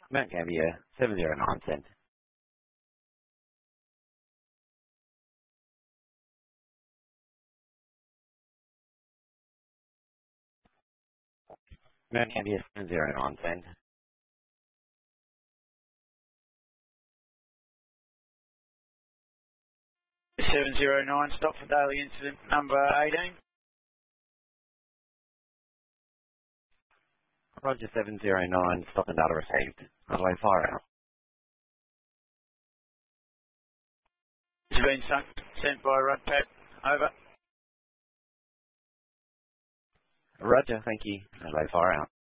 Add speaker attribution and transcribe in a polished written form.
Speaker 1: Mount Gambier, 709 cent. Mount Gambier, 709 cent.
Speaker 2: 709, stop for daily incident number 18.
Speaker 1: Roger 709, stop and data received. Runway fire out.
Speaker 2: It's been sent by RUDPAT. Over.
Speaker 1: Roger, thank you. Runway fire out.